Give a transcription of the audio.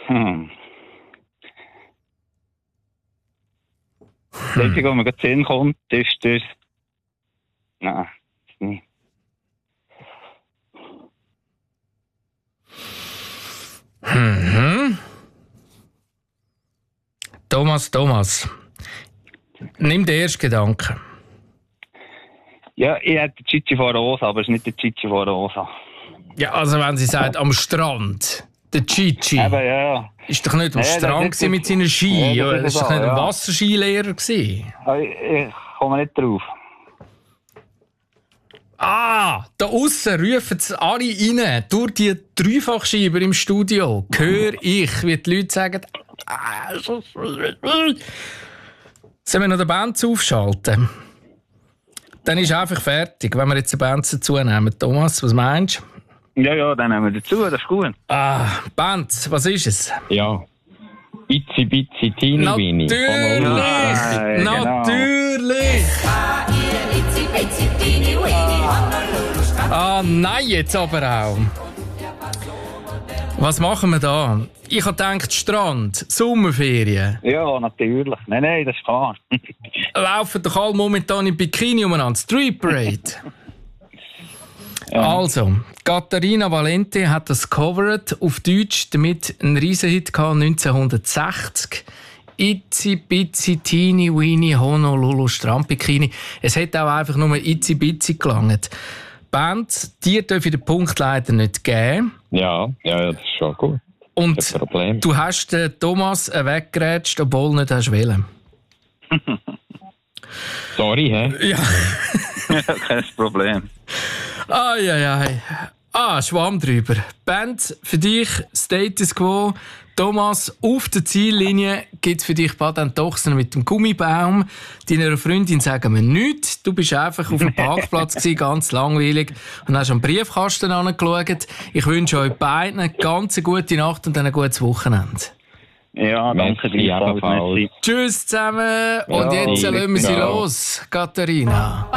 Das Einzige, was mir gerade in den Sinn kommt, ist das... Nein, das nicht. Thomas. Nimm den ersten Gedanken. Ja, ich hätte Chichi von Rosa, aber es ist nicht der Chichi von Rosa. Ja, also wenn sie sagt, am Strand, der Chichi. Eben, ja. Ist doch nicht am Strand gewesen mit seinen Ski. Ja, das ist doch nicht ein Wasserskilehrer gewesen. Ich komme nicht drauf. Da aussen rufen sie alle rein, durch die Dreifachscheiber im Studio. Höre ich, wie die Leute sagen, sollen wir noch den Benz aufschalten? Dann ist einfach fertig, wenn wir jetzt den Benz dazu nehmen. Thomas, was meinst du? Ja, dann nehmen wir dazu, das ist gut. Benz, was ist es? Ja. Itzi Bitzi Teeny Weeny. Natürlich! Natürlich! Nein, jetzt aber auch. Was machen wir da? Ich habe gedacht, Strand, Sommerferien. Ja, natürlich. Nein, das ist klar. Laufen doch alle momentan im Bikini umeinander. Street Parade. Also, Katharina Valente hat das covered auf Deutsch, damit einen Riesenhit gehabt 1960. Itzi Bitzi Teeny Weeny Honolulu Strandbikini. Es hätte auch einfach nur Itzi Bitzi gelangt. Band, dir darf ich den Punkt leider nicht geben. Ja, das ist schon gut. Und du hast den Thomas weggerätscht, obwohl du nicht hast wollen. Sorry, hä? Ja. Kein Problem. Schwamm drüber. Band, für dich Status Quo. Thomas, auf der Ziellinie gibt es für dich Patentochsen mit dem Gummibaum. Deiner Freundin sagen wir nichts. Du bist einfach auf dem Parkplatz gewesen, ganz langweilig, und hast am Briefkasten angeschaut. Ich wünsche euch beiden eine ganz gute Nacht und ein gutes Wochenende. Ja, danke dir. Tschüss zusammen. Und jetzt lassen wir sie los, Katharina.